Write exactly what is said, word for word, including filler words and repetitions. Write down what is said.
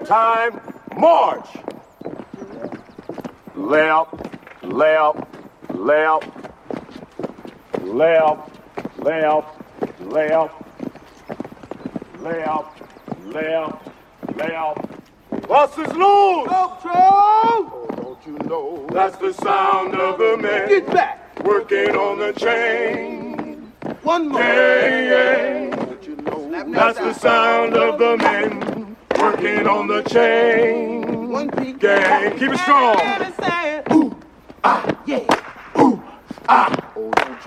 Time, march. Left, left, left, left, left, left, left, left, left. Buses loose! Up, Joe! Oh, don't you know that's the sound of the men? Get back! Working on the chain. One more. Hey, hey. Don't you know That's the sound of the men working on the chain. One piece. Gang, keep it strong. Ooh, ah, yeah.